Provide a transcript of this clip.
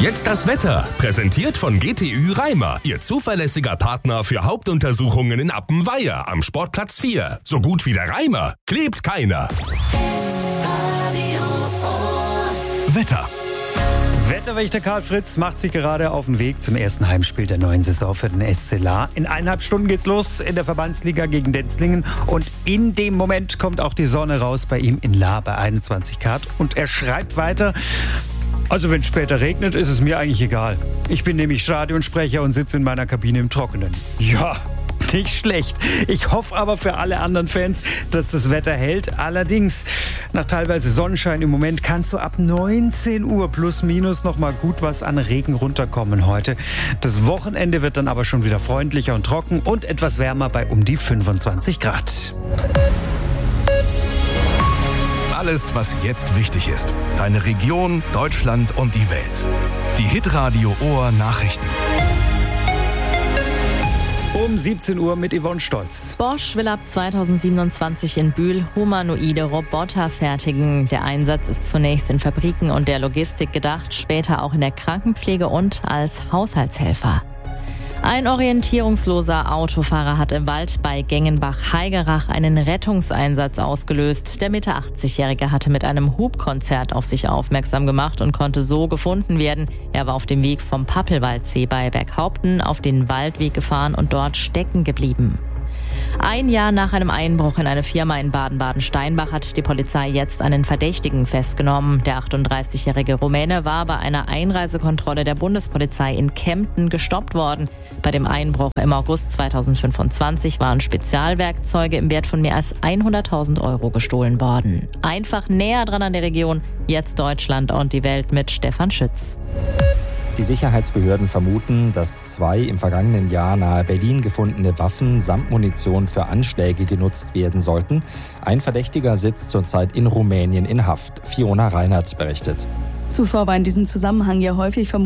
Jetzt das Wetter, präsentiert von GTÜ Reimer, Ihr zuverlässiger Partner für Hauptuntersuchungen in Appenweier am Sportplatz 4. So gut wie der Reimer, klebt keiner. Wetter. Wetterwächter Karl Fritz macht sich gerade auf den Weg zum ersten Heimspiel der neuen Saison für den SC Lahr. In 1,5 Stunden geht's los in der Verbandsliga gegen Denzlingen und in dem Moment kommt auch die Sonne raus bei ihm in Lahr bei 21 Grad und er schreibt weiter: Also wenn es später regnet, ist es mir eigentlich egal. Ich bin nämlich Stadionsprecher und sitze in meiner Kabine im Trockenen. Ja, nicht schlecht. Ich hoffe aber für alle anderen Fans, dass das Wetter hält. Allerdings, nach teilweise Sonnenschein im Moment kann so ab 19 Uhr plus minus noch mal gut was an Regen runterkommen heute. Das Wochenende wird dann aber schon wieder freundlicher und trocken und etwas wärmer bei um die 25 Grad. Alles, was jetzt wichtig ist. Deine Region, Deutschland und die Welt. Die Hitradio Ohr Nachrichten. Um 17 Uhr mit Yvonne Stolz. Bosch will ab 2027 in Bühl humanoide Roboter fertigen. Der Einsatz ist zunächst in Fabriken und der Logistik gedacht, später auch in der Krankenpflege und als Haushaltshelfer. Ein orientierungsloser Autofahrer hat im Wald bei Gengenbach-Heigerach einen Rettungseinsatz ausgelöst. Der Mitte 80-Jährige hatte mit einem Hubkonzert auf sich aufmerksam gemacht und konnte so gefunden werden. Er war auf dem Weg vom Pappelwaldsee bei Berghaupten auf den Waldweg gefahren und dort stecken geblieben. Ein Jahr nach einem Einbruch in eine Firma in Baden-Baden-Steinbach hat die Polizei jetzt einen Verdächtigen festgenommen. Der 38-jährige Rumäne war bei einer Einreisekontrolle der Bundespolizei in Kempten gestoppt worden. Bei dem Einbruch im August 2025 waren Spezialwerkzeuge im Wert von mehr als 100.000 Euro gestohlen worden. Einfach näher dran an der Region, jetzt Deutschland und die Welt mit Stefan Schütz. Die Sicherheitsbehörden vermuten, dass 2 im vergangenen Jahr nahe Berlin gefundene Waffen samt Munition für Anschläge genutzt werden sollten. Ein Verdächtiger sitzt zurzeit in Rumänien in Haft. Fiona Reinhardt berichtet. Zuvor war in diesem Zusammenhang ja häufig vom